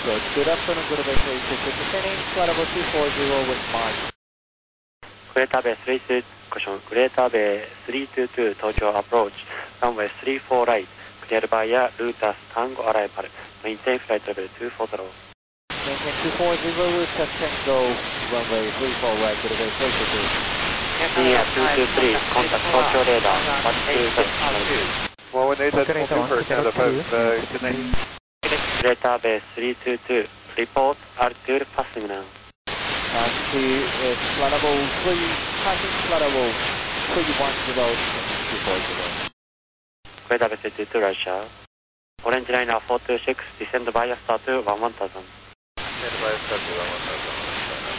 Good. Good afternoon, good day, 322. Descending flight level 240 with Mark. グレーターベイ32、グレーターベイ322、東京アプローチ、ランウェイ34ライト、クリアルバイヤー、ルータス、タンゴアライバル、メインテインフライトレベル240。 Maintain 240, route Tango, runway 34 right, good day, 322. Near 223, contact Tokyo radar, 127. Well, when they did first, the post, Sydney. Greater Bay 322, report altitude passing now. Flight level 3, passing flight level 310, 240. Greater Bay 322, Russia. Orange liner 426, descend via star to 11,000. Descend via star to 11,000.